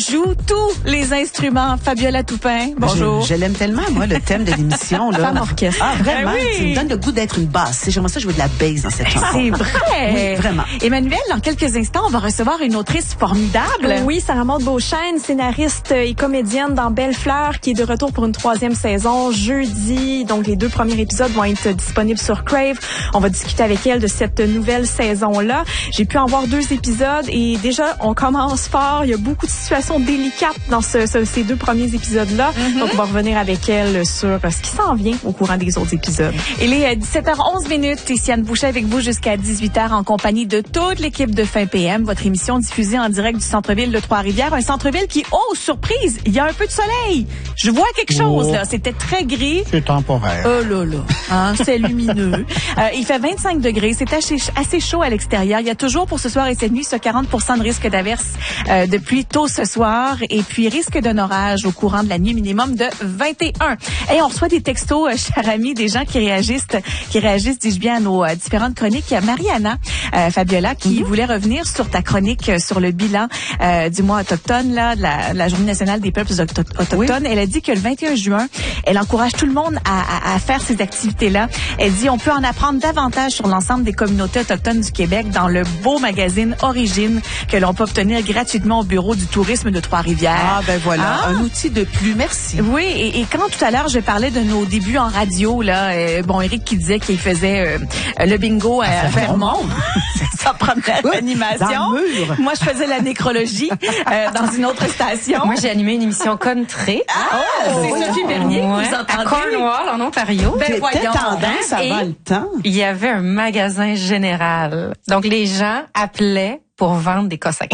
joue tous les instruments. Fabiola Toupin, bonjour. Je l'aime tellement, moi, le thème de l'émission. Là. Femme orchestre. Ah, vraiment, Ben oui. ça me donne le goût d'être une basse. J'aimerais ça jouer de la bass dans cette chanson. C'est vrai. Oui, vraiment. Emmanuel, dans quelques instants, on va recevoir une autrice formidable. Oui, Sarah Maud Beauchesne, scénariste et comédienne dans Belle Fleur, qui est de retour pour une 3e saison jeudi. Donc, les 2 premiers épisodes vont être disponibles sur Crave. On va discuter avec elle de cette nouvelle saison-là. J'ai pu en voir 2 épisodes et déjà, on commence fort. Il y a beaucoup de situations délicates dans ces 2 premiers épisodes-là. Donc, on va revenir avec elle sur ce qui s'en vient au courant des autres épisodes. Il est 17h11 minutes. Ici Anne Boucher avec vous jusqu'à 18h en compagnie de toute l'équipe de Fin PM. Votre émission diffusée en direct du centre-ville de Trois-Rivières. Un centre-ville qui, oh, surprise, il y a un peu de soleil. Je vois quelque chose, là. C'était très gris. C'est temporaire. Oh là là, hein, c'est lumineux. Il fait 25 degrés. C'est assez chaud à l'extérieur. Il y a toujours pour ce soir et cette nuit ce 40% de risque d'averse de pluie tôt ce soir. Et puis, risque d'un orage au courant de la nuit minimum de 21. Et on reçoit des textos, chers amis, des gens qui réagissent, dis-je bien, à nos différentes chroniques. Il y a Mariana, Fabiola, qui voulait revenir sur ta chronique sur le bilan du mois autochtone, là, de la Journée nationale des peuples autochtones. Oui. Elle a dit que le 21 juin, elle encourage tout le monde à faire ces activités-là. Elle dit, on peut en apprendre davantage sur l'ensemble des communautés autochtones du Québec dans le beau magazine Origine que l'on peut obtenir gratuitement au bureau du tourisme de Trois-Rivières. Ah, ben voilà, un outil de plus. Merci. Oui, et quand tout à l'heure, je parlais de nos débuts en radio, là, Éric qui disait qu'il faisait le bingo à Fermont. Sa première animation. Dans le mur. Moi, je faisais la nécrologie dans une autre station. Moi, j'ai animé une émission country. C'est Sophie Bernier que vous entendez. À Cornwall, en Ontario. Ben voyons. Tendance avant le temps. Il y avait un magasin général. Donc, les gens appelaient pour vendre des cossins.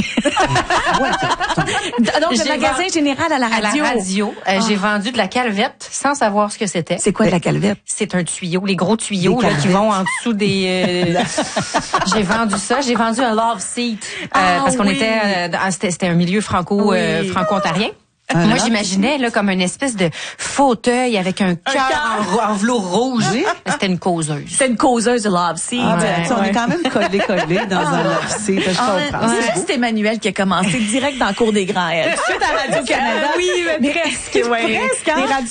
Donc, le magasin général à la radio. À la radio. J'ai vendu de la calvette sans savoir ce que c'était. C'est quoi de la calvette? C'est un tuyau, les gros tuyaux là, qui vont en dessous des... J'ai vendu ça. J'ai vendu un love seat parce qu'on était... C'était un milieu franco-ontarien. Moi, j'imaginais là comme une espèce de fauteuil avec un cœur en velours rouge. C'était une causeuse. C'est une causeuse de Love Seat. On est quand même collés dans un Love Seat. Je comprends. C'est juste Emmanuel qui a commencé direct dans le cours des grands. Tout de suite à Radio-Canada. Oui, mais presque. Presque.